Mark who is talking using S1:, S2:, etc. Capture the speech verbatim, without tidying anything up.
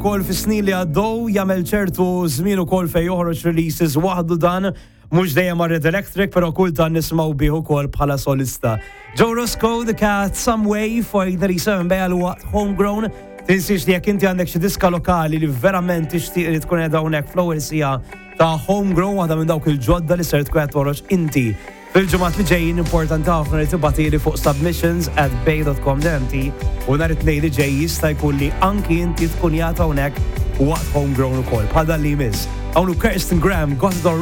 S1: kol fi snin li għaddew jagħmel ċertu żmien ukoll fejn joħroġ releases waħdu dan mhux dejjem ma' Red Electric, però kultant nisimgħu bih ukoll bħala solista. Joe Roscoe, The Cat, Some Way, forty-seven bejgħal huwa Homegrown. Tinsiex li jekk inti għandek xi diska lokali li verament tixtieq li tkun qiegħda hawnhekk fl-ewwel sija ta' Homegrown waħda minn dawk il-ġodda li ser tkun qed toħroġ inti. Fil-ġimgħat li ġejjin importanti ħafna li tibatili fuq submissions at bay dot com dot m t u nhar it-tnejn li ġej jista' jkun li anki inti tkun jagħta hawnhekk waqt Homegrown ukoll bħal dan li jmiss. Hawn Kirsten Graham, Got It All